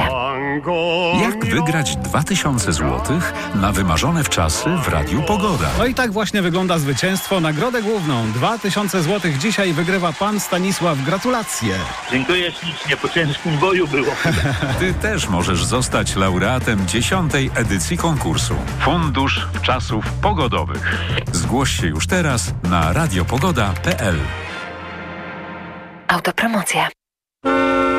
Jak wygrać 2000 zł na wymarzone wczasy w Radiu Pogoda? No i tak właśnie wygląda zwycięstwo. Nagrodę główną 2000 zł dzisiaj wygrywa pan Stanisław. Gratulacje. Dziękuję ślicznie, po ciężkim boju było. Ty też możesz zostać laureatem 10. edycji konkursu. Fundusz Wczasów Pogodowych. Zgłoś się już teraz na radiopogoda.pl. Autopromocja.